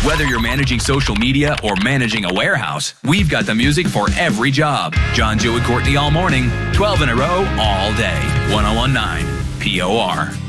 Whether you're managing social media or managing a warehouse, we've got the music for every job. John, Joe, and Courtney all morning, 12 in a row, all day. 101.9 POR.